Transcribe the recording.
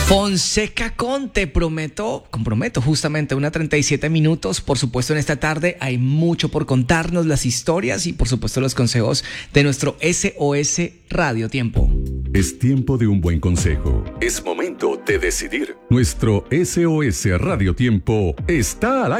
Fonseca con Te Prometo, comprometo justamente una 37 minutos. Por supuesto, en esta tarde hay mucho por contarnos, las historias y por supuesto los consejos de nuestro SOS Radio Tiempo. Es tiempo de un buen consejo. Es momento de decidir. Nuestro SOS Radio Tiempo está al aire.